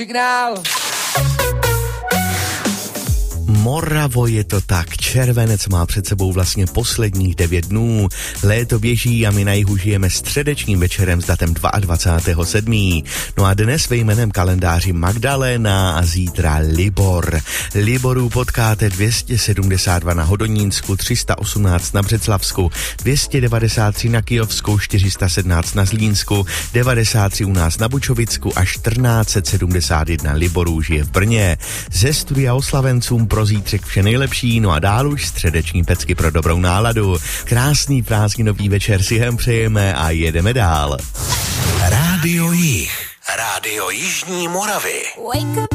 Signál. Moravo, je to tak, červenec má před sebou vlastně posledních 9 dnů, léto běží a my na jihu žijeme středečním večerem s datem 22.7. No a dnes ve jménem kalendáři Magdalena a zítra Libor. Liborů potkáte 272 na Hodonínsku, 318 na Břeclavsku, 293 na Kyjovsku, 417 na Zlínsku, 93 u nás na Bučovicku a 1471 Liborů žije v Brně. Ze studia oslavencům pro zítřek vše nejlepší, no a dál už středeční pecky pro dobrou náladu. Krásný prázdninový večer si hem přejeme a jedeme dál. Rádio Jih, Rádio Jižní Moravy.